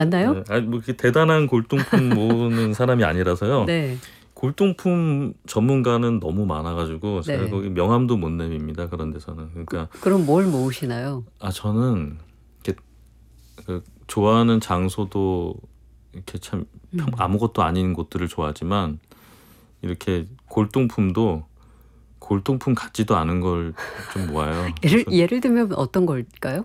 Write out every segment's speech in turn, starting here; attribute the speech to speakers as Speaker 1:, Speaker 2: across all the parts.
Speaker 1: 맞나요?
Speaker 2: 네. 아니 뭐 이렇게 대단한 골동품 모으는 사람이 아니라서요.
Speaker 1: 네.
Speaker 2: 골동품 전문가는 너무 많아가지고 제가
Speaker 1: 네.
Speaker 2: 거기 명함도 못 내밉니다. 그런 데서는. 그러니까
Speaker 1: 그럼 뭘 모으시나요?
Speaker 2: 저는 이렇게 좋아하는 장소도 이렇게 참 아무것도 아닌 곳들을 좋아하지만 이렇게 골동품도 골동품 같지도 않은 걸 좀 모아요.
Speaker 1: 예를 들면 어떤 걸까요?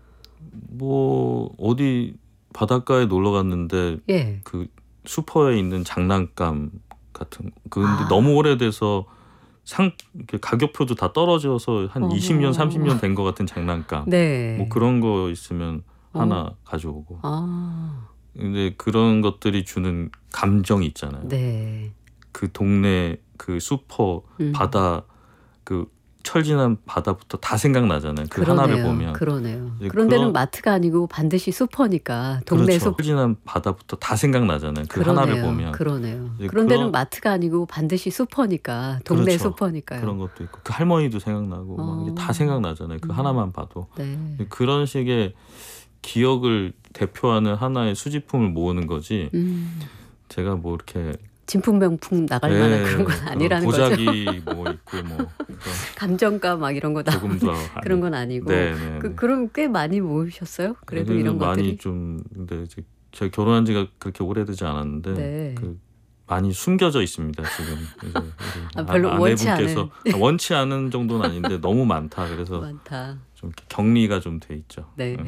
Speaker 2: 뭐 어디 바닷가에 놀러 갔는데
Speaker 1: 예.
Speaker 2: 그 슈퍼에 있는 장난감 같은 근데 너무 오래돼서 이렇게 가격표도 다 떨어져서 한 20년 30년 된 것 같은 장난감.
Speaker 1: 네.
Speaker 2: 뭐 그런 거 있으면 하나 가져오고.
Speaker 1: 아.
Speaker 2: 근데 그런 것들이 주는 감정이 있잖아요.
Speaker 1: 네.
Speaker 2: 그 동네 그 슈퍼 바다 그 철진한 바다부터 다 생각나잖아요. 그 하나를 보면.
Speaker 1: 그러네요.
Speaker 2: 이제
Speaker 1: 그런 데는 마트가 아니고 반드시 슈퍼니까 동네
Speaker 2: 그렇죠.
Speaker 1: 슈퍼.
Speaker 2: 철진한 바다부터 다 생각나잖아요. 그 하나를 보면.
Speaker 1: 그러네요.
Speaker 2: 이제
Speaker 1: 그런 데는 마트가 아니고 반드시 슈퍼니까 동네
Speaker 2: 그렇죠.
Speaker 1: 슈퍼니까요.
Speaker 2: 그런 것도 있고 그 할머니도 생각나고 막 이게 다 생각나잖아요. 그 하나만 봐도.
Speaker 1: 네.
Speaker 2: 그런 식의 기억을 대표하는 하나의 수집품을 모으는 거지. 제가 뭐 이렇게
Speaker 1: 진품명품 나갈 만한 그런 건 아니라는 거죠.
Speaker 2: 도자기 뭐 있고 뭐
Speaker 1: 감정가 막 이런 거
Speaker 2: 조금도
Speaker 1: 그런 건 아니고.
Speaker 2: 네.
Speaker 1: 그럼 꽤 많이 모으셨어요? 그래도 이런 것들이?
Speaker 2: 많이 좀 근데 이제 제가 결혼한 지가 그렇게 오래되지 않았는데
Speaker 1: 네.
Speaker 2: 많이 숨겨져 있습니다 지금.
Speaker 1: 별로 원치 않은.
Speaker 2: 원치 않은 정도는 아닌데 너무 많다. 그래서
Speaker 1: 많다.
Speaker 2: 좀 이렇게 격리가 좀 돼 있죠.
Speaker 1: 네.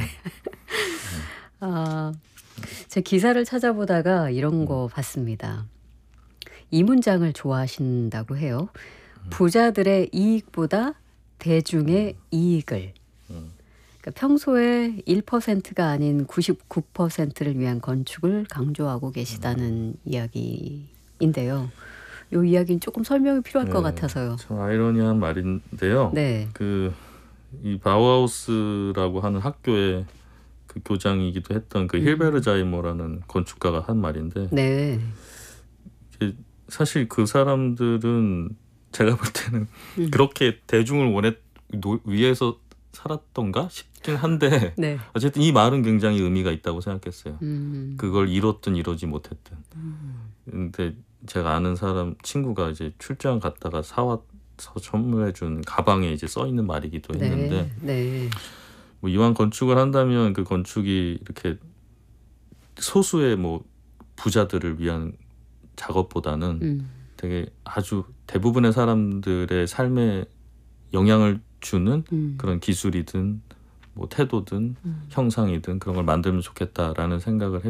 Speaker 1: 제 기사를 찾아보다가 이런 거 봤습니다. 이 문장을 좋아하신다고 해요. 부자들의 이익보다 대중의 이익을. 그러니까 평소에 1%가 아닌 99%를 위한 건축을 강조하고 계시다는 이야기인데요. 이 이야기는 조금 설명이 필요할 것 같아서요.
Speaker 2: 참 아이러니한 말인데요.
Speaker 1: 네.
Speaker 2: 이 바우하우스라고 하는 학교의 그 교장이기도 했던 그 힐베르자이머라는 건축가가 한 말인데,
Speaker 1: 네.
Speaker 2: 사실 그 사람들은 제가 볼 때는 그렇게 대중을 위해서 살았던가 싶긴 한데
Speaker 1: 네.
Speaker 2: 어쨌든 이 말은 굉장히 의미가 있다고 생각했어요. 그걸 이뤘든 이루지 못했든. 근데 제가 아는 사람 친구가 이제 출장 갔다가 사와서 선물해준 가방에 이제 써 있는 말이기도 했는데,
Speaker 1: 네.
Speaker 2: 뭐 이왕 건축을 한다면 그 건축이 이렇게 소수의 뭐 부자들을 위한 작업보다는 되게 아주 대부분의 사람들의 삶에 영향을 주는 그런 기술이든 뭐 태도든 형상이든 그런 걸 만들면 좋겠다라는 생각을